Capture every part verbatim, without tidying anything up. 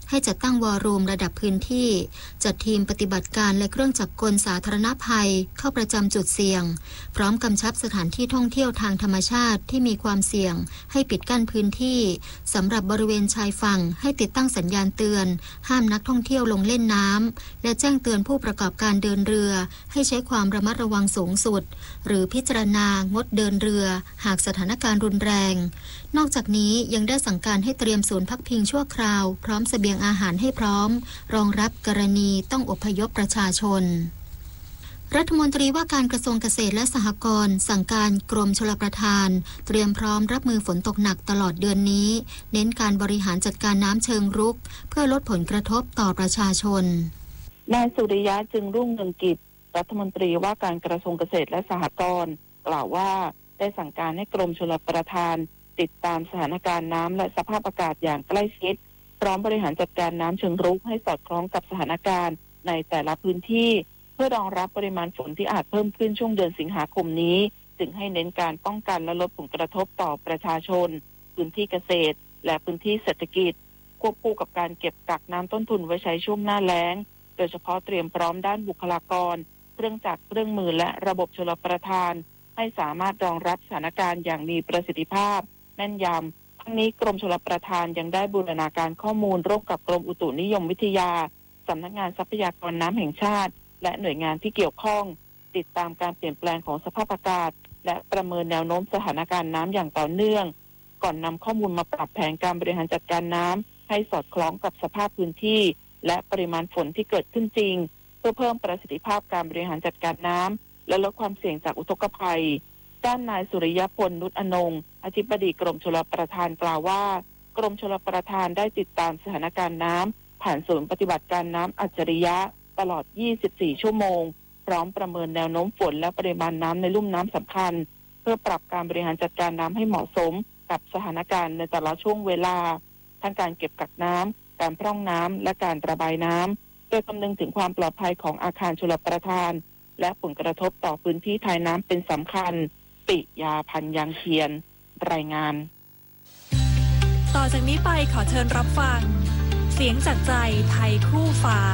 ให้จัดตั้งวอร์รูมระดับพื้นที่จัดทีมปฏิบัติการและเครื่องจักรกลสาธารณภัยเข้าประจำจุดเสี่ยงพร้อมกำชับสถานที่ท่องเที่ยวทางธรรมชาติที่มีความเสี่ยงให้ปิดกั้นพื้นที่สำหรับบริเวณชายฝั่งให้ติดตั้งสัญญาณเตือนห้ามนักท่องเที่ยวลงเล่นน้ำและแจ้งเตือนผู้ประกอบการเดินเรือให้ใช้ความระมัดระวังสูงสุดหรือพิจารณางดเดินเรือหากสถานการณ์รุนแรงนอกจากนี้ยังได้สั่งการให้เตรียมศูนย์พักพิงชั่วคราวพร้อมเสบียงอาหารให้พร้อมรองรับกรณีต้องอพยพประชาชนรัฐมนตรีว่าการกระทรวงเกษตรและสหกรณ์สั่งการกรมชลประทานเตรียมพร้อมรับมือฝนตกหนักตลอดเดือนนี้เน้นการบริหารจัดการน้ำเชิงรุกเพื่อลดผลกระทบต่อประชาชนนายสุริยะจึงรุ่งเรืองกิจรัฐมนตรีว่าการกระทรวงเกษตรและสหกรณ์กล่าวว่าได้สั่งการให้กรมชลประทานติดตามสถานการณ์น้ำและสภาพอากาศอย่างใกล้ชิดพร้อมบริหารจัดการน้ำเชิงรุกให้สอดคล้องกับสถานการณ์ในแต่ละพื้นที่เพื่อรองรับปริมาณฝนที่อาจเพิ่มขึ้นช่วงเดือนสิงหาคมนี้จึงให้เน้นการป้องกันและลดผลกระทบต่อประชาชนพื้นที่เกษตรและพื้นที่เศรษฐกิจควบคู่กับการเก็บกักน้ำต้นทุนไว้ใช้ช่วงหน้าแล้งโดยเฉพาะเตรียมพร้อมด้านบุคลากรเครื่องจักรเครื่องมือและระบบชลประทานให้สามารถรองรับสถานการณ์อย่างมีประสิทธิภาพแม่นยำทั้งนี้กรมชลประทานยังได้บูรณาการข้อมูลร่วมกับกรมอุตุนิยมวิทยาสำนักงานทรัพยากรน้ำแห่งชาติและหน่วยงานที่เกี่ยวข้องติดตามการเปลี่ยนแปลงของสภาพอากาศและประเมินแนวโน้มสถานการณ์น้ำอย่างต่อเนื่องก่อนนำข้อมูลมาปรับแผนการบริหารจัดการน้ำให้สอดคล้องกับสภาพพื้นที่และปริมาณฝนที่เกิดขึ้นจริงเพื่อเพิ่มประสิทธิภาพการบริหารจัดการน้ำและลดความเสี่ยงจากอุทกภัยด้านนายสุริยพลนุชอนงค์อธิบดีกรมชลประทานกล่าวว่ากรมชลประทานได้ติดตามสถานการณ์น้ำผ่านศูนย์ปฏิบัติการน้ำอัจฉริยะตลอดยี่สิบสี่ชั่วโมงพร้อมประเมินแนวโน้มฝนและปริมาณน้ำในลุ่มน้ำสำคัญเพื่อปรับการบริหารจัดการน้ำให้เหมาะสมกับสถานการณ์ในแต่ละช่วงเวลาทั้งการเก็บกักน้ำการพร่องน้ำและการระบายน้ำโดยคำนึงถึงความปลอดภัยของอาคารชลประทานและผลกระทบต่อพื้นที่ท้ายน้ำเป็นสำคัญปิยาพันธ์ยังเทียนรายงานต่อจากนี้ไปขอเชิญรับฟังเสียงจากใจไทยคู่ฟ้า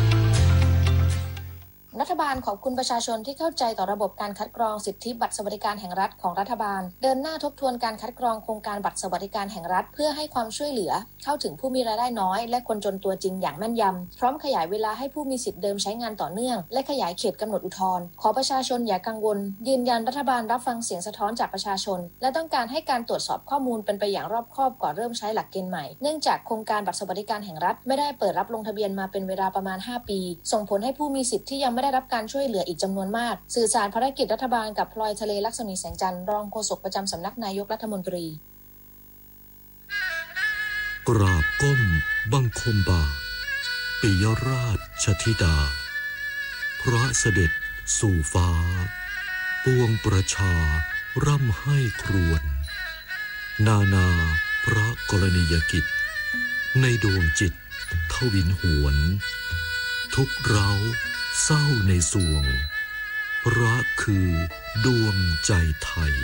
รัฐบาลขอบคุณประชาชนที่เข้าใจต่อระบบการคัดกรองสิทธิบัตรสวัสดิการแห่งรัฐของรัฐบาลเดินหน้าทบทวนการคัดกรองโครงการบัตรสวัสดิการแห่งรัฐเพื่อให้ความช่วยเหลือเข้าถึงผู้มีรายได้น้อยและคนจนตัวจริงอย่างแม่นยำพร้อมขยายเวลาให้ผู้มีสิทธิ์เดิมใช้งานต่อเนื่องและขยายเขตกำหนดอุทธรณ์ขอประชาชนอย่ากังวลยืนยันรัฐบาลรับฟังเสียงสะท้อนจากประชาชนและต้องการให้การตรวจสอบข้อมูลเป็นไปอย่างรอบคอบก่อนเริ่มใช้หลักเกณฑ์ใหม่เนื่องจากโครงการบัตรสวัสดิการแห่งรัฐไม่ได้เปิดรับลงทะเบียนมาเป็นเวลาประมาณห้าปีส่งผลให้ผู้มีสิทธิ์ที่ยังไม่ได้รับการช่วยเหลืออีกจำนวนมากสื่อสารภารกิจรัฐบาลกับพลอยทะเลลักษมีแสงจันทร์รองโฆษกประจำสำนักนายกรัฐมนตรีกราบก้มบังคมบาปิยราชธิดาพระเสด็จสู่ฟ้าปวงประชาร่ำให้ครวญนานาพระกรณียกิจในดวงจิตทวินหวนทุกเร้าเศร้าในสวงรักคือดวงใจไทย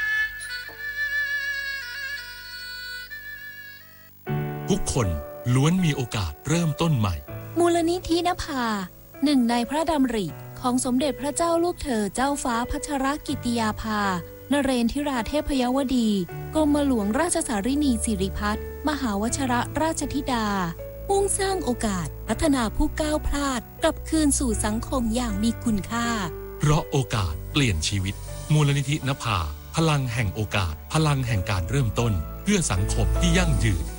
ทุกคนล้วนมีโอกาสเริ่มต้นใหม่มูลนิธินภาหนึ่งในพระดำริของสมเด็จพระเจ้าลูกเธอเจ้าฟ้าพัชรกิติยาภานเรนทิราเทพยวดีกรมหลวงราชสารินีสิริพัฒน์มหาวชรราชธิดามุ่งสร้างโอกาสพัฒนาผู้ก้าวพลาดกลับคืนสู่สังคมอย่างมีคุณค่าเพราะโอกาสเปลี่ยนชีวิตมูลนิธินภาพลังแห่งโอกาสพลังแห่งการเริ่มต้นเพื่อสังคมที่ยั่งยืน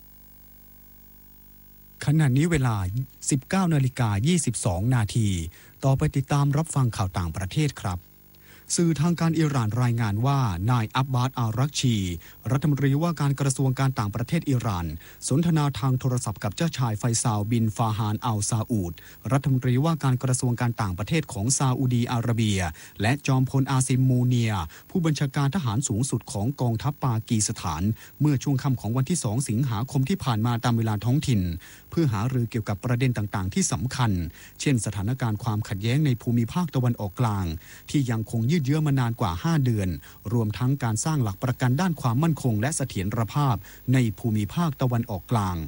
ขณะนี้เวลา สิบเก้านาฬิกายี่สิบสองนาทีต่อไปติดตามรับฟังข่าวต่างประเทศครับสื่อทางการอิหร่านรายงานว่านายอับบาสอารักชีรัฐมนตรีว่าการกระทรวงการต่างประเทศอิหร่านสนทนาทางโทรศัพท์กับเจ้าชายไฟซาลบินฟาฮานอัลซาอูดรัฐมนตรีว่าการกระทรวงการต่างประเทศของซาอุดีอาระเบียและจอมพลอาซิมมูเนียผู้บัญชาการทหารสูงสุดของกองทัพปากีสถานเมื่อช่วงค่ำของวันที่สองสิงหาคมที่ผ่านมาตามเวลาท้องถิ่นเพื่อหารือเกี่ยวกับประเด็นต่างๆที่สำคัญเช่นสถานการณ์ความขัดแย้งในภูมิภาคตะวันออกกลางที่ยังคงยืดเยื้อมานานกว่าห้าเดือนรวมทั้งการสร้างหลักประกันด้านความมั่นคงและเสถียรภาพในภูมิภาคตะวันออกกลาง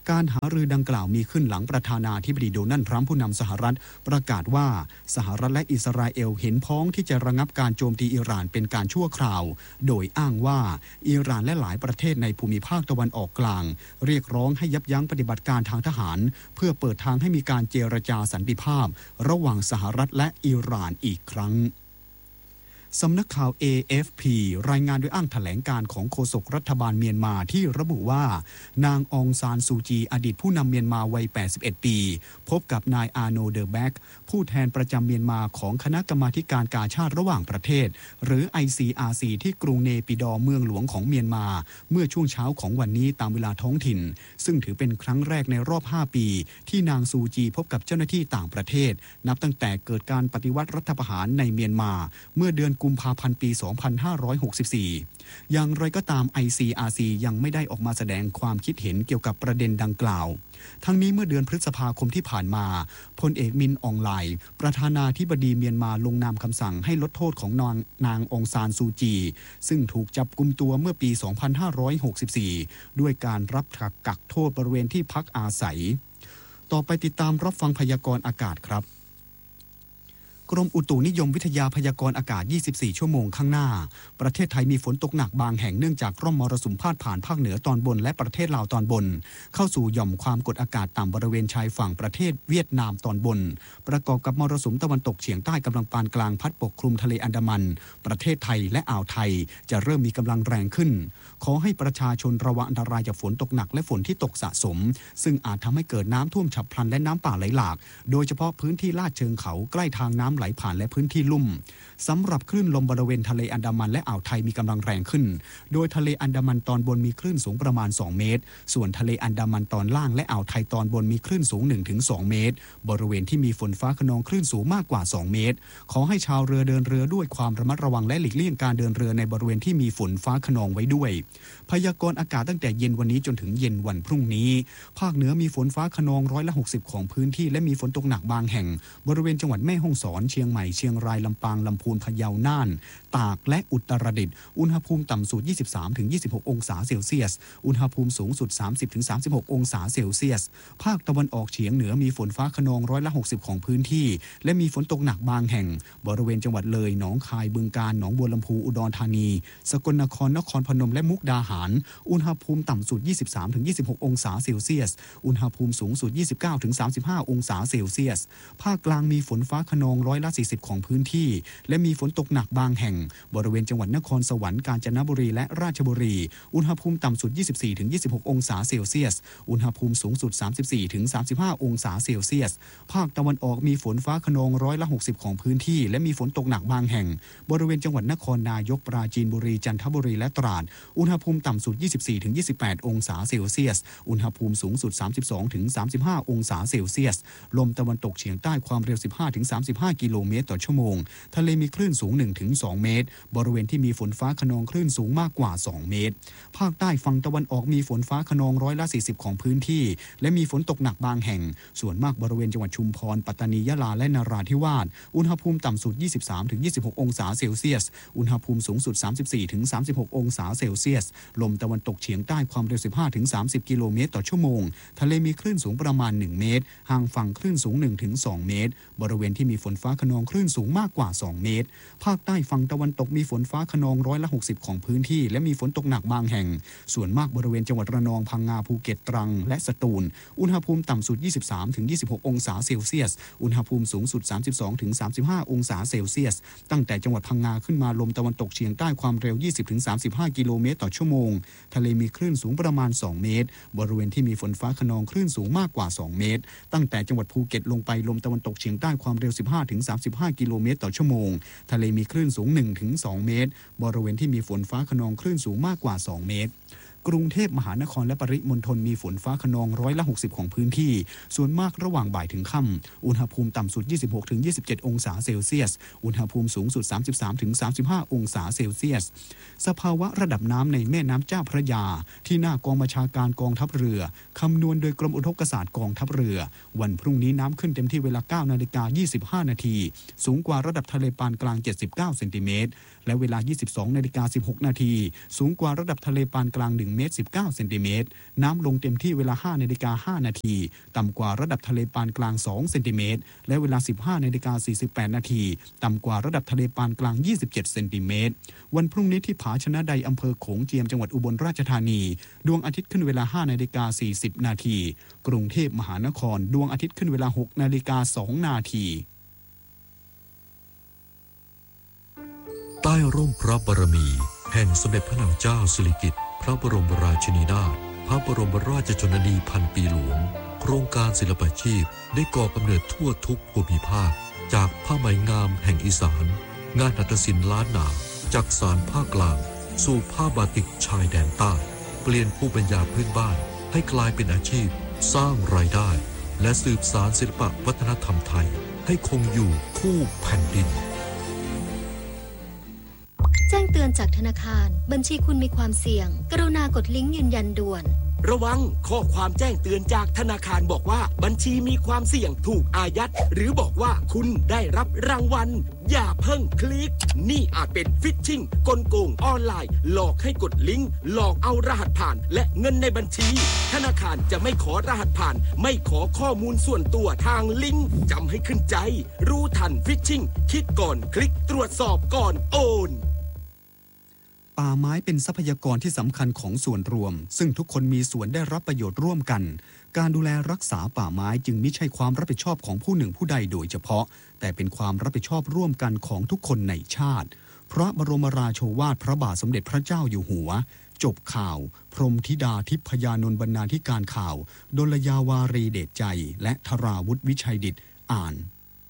การหารือดังกล่าวมีขึ้นหลังประธานาธิบดีโดนัลด์ทรัมป์ผู้นำสหรัฐประกาศว่าสหรัฐและอิสราเอลเห็นพ้องที่จะระงับการโจมตีอิหร่านเป็นการชั่วคราวโดยอ้างว่าอิหร่านและหลายประเทศในภูมิภาคตะวันออกกลางเรียกร้องให้ยับยั้งปฏิบัติการทางทหารเพื่อเปิดทางให้มีการเจรจาสันติภาพระหว่างสหรัฐและอิหร่านอีกครั้งสำนักข่าว เอ เอฟ พี รายงานโดยอ้างแถลงการของโฆษกรัฐบาลเมียนมาที่ระบุว่านางองซานซูจีอดีตผู้นำเมียนมาวัยแปดสิบเอ็ดปีพบกับนายอาโนเดอแบกผู้แทนประจำเมียนมาของคณะกรรมาธิการกาชาติระหว่างประเทศหรือ ไอ ซี อาร์ ซี ที่กรุงเนปิดอร์เมืองหลวงของเมียนมาเมื่อช่วงเช้าของวันนี้ตามเวลาท้องถิ่นซึ่งถือเป็นครั้งแรกในรอบห้าปีที่นางซูจีพบกับเจ้าหน้าที่ต่างประเทศนับตั้งแต่เกิดการปฏิวัติรัฐประหารในเมียนมาเมื่อเดือนกุมภาพันธ์ปีสองพันห้าร้อยหกสิบสี่ อย่างไรก็ตาม ไอ ซี อาร์ ซี ยังไม่ได้ออกมาแสดงความคิดเห็นเกี่ยวกับประเด็นดังกล่าวทั้งนี้เมื่อเดือนพฤษภาคมที่ผ่านมาพลเอกมินอองไลน์ประธานาธิบดีเมียนมาลงนามคำสั่งให้ลดโทษของนางนางองซานซูจีซึ่งถูกจับกุมตัวเมื่อปีสองพันห้าร้อยหกสิบสี่ด้วยการรับกักโทษบริเวณที่พักอาศัยต่อไปติดตามรับฟังพยากรณ์อากาศครับกรมอุตุนิยมวิทยาพยากรณ์อากาศยี่สิบสี่ชั่วโมงข้างหน้าประเทศไทยมีฝนตกหนักบางแห่งเนื่องจากร่องมรสุมพาดผ่านภาคเหนือตอนบนและประเทศลาวตอนบนเข้าสู่หย่อมความกดอากาศต่ำบริเวณชายฝั่งประเทศเวียดนามตอนบนประกอบกับมรสุมตะวันตกเฉียงใต้กำลังปานกลางพัดปกคลุมทะเลอันดามันประเทศไทยและอ่าวไทยจะเริ่มมีกำลังแรงขึ้นขอให้ประชาชนระวังอันตรายจากฝนตกหนักและฝนที่ตกสะสมซึ่งอาจทำให้เกิดน้ำท่วมฉับพลันและน้ำป่าไหลหลากโดยเฉพาะพื้นที่ลาดเชิงเขาใกล้ทางน้ำไหลผ่านและพื้นที่ลุ่มสำหรับคลื่นลมบริเวณทะเลอันดามันและอ่าวไทยมีกำลังแรงขึ้นโดยทะเลอันดามันตอนบนมีคลื่นสูงประมาณสองเมตรส่วนทะเลอันดามันตอนล่างและอ่าวไทยตอนบนมีคลื่นสูง หนึ่งถึงสอง เมตรบริเวณที่มีฝนฟ้าคะนองคลื่นสูงมากกว่าสองเมตรขอให้ชาวเรือเดินเรือด้วยความระมัดระวังและหลีกเลี่ยงการเดินเรือในบริเวณที่มีฝนฟ้าคะนองไว้ด้วยพยากรณ์อากาศตั้งแต่เย็นวันนี้จนถึงเย็นวันพรุ่งนี้ภาคเหนือมีฝนฟ้าคะนองร้อยละหกสิบของพื้นที่และมีฝนตกหนักบางแห่งบริเวณจังหวัดแม่ฮ่องสอนเชียงใหม่เชียงรายลำปางลำพูนพะเยาน่านตากและอุตรดิตถ์อุณหภูมิต่ำสุด ยี่สิบสามถึงยี่สิบหก องศาเซลเซียสอุณหภูมิสูงสุด สามสิบถึงสามสิบหก องศาเซลเซียสภาคตะวันออกเฉียงเหนือมีฝนฟ้าคะนองร้อยละหกสิบของพื้นที่และมีฝนตกหนักบางแห่งบริเวณจังหวัดเลยหนองคายบึงกาฬหนองบัวลำพูอุดรธานีสกลนครนครพนมและมุกดาหารอุณหภูมิต่ำสุด ยี่สิบสามถึงยี่สิบหก องศาเซลเซียสอุณหภูมิสูงสุด ยี่สิบเก้าถึงสามสิบห้า องศาเซลเซียสภาคกลางมีฝนฟ้าคะนองร้อยละสี่สิบของพื้นที่และมีฝนตกหนักบางแห่งบริเวณจังหวัดนครสวรรค์กาญจนบุรีและราชบุรีอุณหภูมิต่ำสุด ยี่สิบสี่ถึงยี่สิบหก องศาเซลเซียสอุณหภูมิสูงสุด สามสิบสี่ถึงสามสิบห้า องศาเซลเซียสภาคตะวันออกมีฝนฟ้าคะนองร้อยละหกสิบของพื้นที่และมีฝนตกหนักบางแห่งบริเวณจังหวัดนครนายกปราจีนบุรีจันทบุรีและตราดอุณหภูมิต่ำสุด ยี่สิบสี่ถึงยี่สิบแปด องศาเซลเซียสอุณหภูมิสูงสุด สามสิบสองถึงสามสิบห้า องศาเซลเซียสลมตะวันตกเฉียงใต้ความเร็ว สิบห้าถึงสามสิบห้า กิโลเมตรต่อชั่วโมงทะเลมีคลื่นสูง หนึ่งถึงสอง เมตรบริเวณที่มีฝนฟ้าคะนองคลื่นสูงมากกว่าสองเมตรภาคใต้ฝั่งตะวันออกมีฝนฟ้าคะนองร้อยละสี่สิบของพื้นที่และมีฝนตกหนักบางแห่งส่วนมากบริเวณจังหวัดชุมพรปัตตานียะลาและนราธิวาสอุณหภูมิต่ำสุด ยี่สิบสามถึงยี่สิบหก องศาเซลเซียสอุณหภูมิสูงสุด สามสิบสี่ถึงสามสิบหก องศาเซลเซียสลมตะวันตกเฉียงใต้ความเร็ว สิบห้าถึงสามสิบ กิโลเมตรต่อชั่วโมงทะเลมีคลื่นสูงประมาณหนึ่งเมตรห่างฝั่งคลื่นสูง หนึ่งถึงสอง เมตรบริเวณที่มีฝนฟ้าคะนองคลื่นสูงมากกว่าสองเมตรภาคใต้ฝั่งตะวันตกมีฝนฟ้าคะนองร้อยละหกสิบของพื้นที่และมีฝนตกหนักบางแห่งส่วนมากบริเวณจังหวัดระนองพังงาภูเก็ตตรังและสตูลอุณหภูมิต่ำสุด ยี่สิบสามถึงยี่สิบหก องศาเซลเซียสอุณหภูมิสูงสุด สามสิบสองถึงสามสิบห้า องศาเซลเซียสตั้งแต่จังหวัดพังงาขึ้นมาลมตะวันตกเฉียงใต้ความเร็ว ยี่สิบถึงสามสิบห้า กิโลเมตรต่อชั่วโมงทะเลมีคลื่นสูงประมาณสองเมตรบริเวณที่มีฝนฟ้าคะนองคลื่นสูงมากกว่าสองเมตรตั้งแต่จังหวัดภูเก็ตลงไปลมตะวันตกเฉียงใต้ความเร็ว สิบห้าถึงสามสิบห้า กิโลเมตรต่อชั่วโมงทะเลมีคลื่นสูง หนึ่งถึงสอง เมตรบริเวณที่มีฝนฟ้าคะนองคลื่นสูงมากกว่าสองเมตรกรุงเทพมหานครและปริมณฑลมีฝนฟ้าคะนองร้อยละหกสิบของพื้นที่ส่วนมากระหว่างบ่ายถึงค่ำอุณหภูมิต่ำสุด ยี่สิบหกถึงยี่สิบเจ็ด องศาเซลเซียสอุณหภูมิสูงสุด สามสิบสามถึงสามสิบห้า องศาเซลเซียสสภาวะระดับน้ำในแม่น้ำเจ้าพระยาที่หน้ากองบัญชาการกองทัพเรือคำนวณโดยกรมอุทกศาสตร์กองทัพเรือวันพรุ่งนี้น้ำขึ้นเต็มที่เวลา เก้านาฬิกายี่สิบห้านาทีสูงกว่าระดับทะเลปานกลางเจ็ดสิบเก้าเซนติเมตรและเวลา ยี่สิบสองนาฬิกาสิบหกนาทีสูงกว่าระดับทะเลปานกลางหนึ่งเมตรสิบเก้าเซนติเมตรน้ำลงเต็มที่เวลา ห้านาฬิกาห้านาทีต่ำกว่าระดับทะเลปานกลางสองเซนติเมตรและเวลา สิบห้านาฬิกาสี่สิบแปดนาทีต่ำกว่าระดับทะเลปานกลางยี่สิบเจ็ดเซนติเมตรวันพรุ่งนี้ที่ผาชนะใดอำเภอโขงเจียมจังหวัดอุบลราชธานีดวงอาทิตย์ขึ้นเวลา ห้านาฬิกาสี่สิบนาทีกรุงเทพมหานครดวงอาทิตย์ขึ้นเวลา หกนาฬิกาสองนาทีใต้ร่มพระบารมีแห่งสมเด็จพระนางเจ้าสิริกิติ์พระบรมราชินีนาถพระบรมราชชนนีพันปีหลวงโครงการศิลปาชีพได้ก่อกำเนิดทั่วทุกภูมิภาคจากผ้าไหมงามแห่งอีสานงานหัตถศิลป์ล้านนาจากสารภาคกลางสู่ผ้าบาติกชายแดนใต้เปลี่ยนภูมิปัญญาพื้นบ้านให้กลายเป็นอาชีพสร้างรายได้และสืบสานศิลปวัฒนธรรมไทยให้คงอยู่คู่แผ่นดินแจ้งเตือนจากธนาคารบัญชีคุณมีความเสี่ยงกรุณากดลิงก์ยืนยันด่วนระวังข้อความแจ้งเตือนจากธนาคารบอกว่าบัญชีมีความเสี่ยงถูกอายัดหรือบอกว่าคุณได้รับรางวัลอย่าเพิ่งคลิกนี่อาจเป็นฟิชชิงกลโกงออนไลน์หลอกให้กดลิงก์หลอกเอารหัสผ่านและเงินในบัญชีธนาคารจะไม่ขอรหัสผ่านไม่ขอข้อมูลส่วนตัวทางลิงก์จำให้ขึ้นใจรู้ทันฟิชชิงคิดก่อนคลิกตรวจสอบก่อนโอนป่าไม้เป็นทรัพยากรที่สำคัญของส่วนรวมซึ่งทุกคนมีส่วนได้รับประโยชน์ร่วมกันการดูแลรักษาป่าไม้จึงไม่ใช่ความรับผิดชอบของผู้หนึ่งผู้ใดโดยเฉพาะแต่เป็นความรับผิดชอบร่วมกันของทุกคนในชาติพระบรมราโชวาทพระบาทสมเด็จพระเจ้าอยู่หัวจบข่าวพรหมธิดาทิพยานนท์บรรณาธิการข่าวดลยาวารีเดชใจและธราวุฒิวิชัยดิษฐ์อ่าน